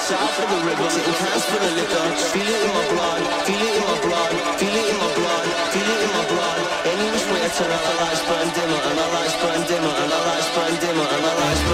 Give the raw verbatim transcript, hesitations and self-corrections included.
south of the river, sitting cans full of liquor. Feel it in my blood, feel it in my blood, feel it in my blood, feel it in my blood. Any which way I turn out, the lights burn dimmer, and the lights burn dimmer, and the lights burn dimmer, and the